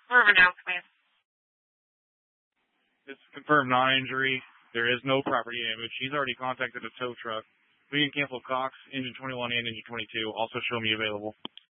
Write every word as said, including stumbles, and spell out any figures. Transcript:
River now, please. It's confirmed non-injury. There is no property damage. He's already contacted a tow truck. We can cancel Cox, engine twenty-one and engine twenty-two. Also show me available.